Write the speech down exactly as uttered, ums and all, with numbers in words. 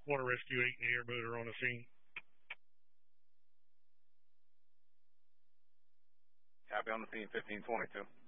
Water Rescue eight and the air boat are on the scene. Copy on the scene, fifteen twenty-two.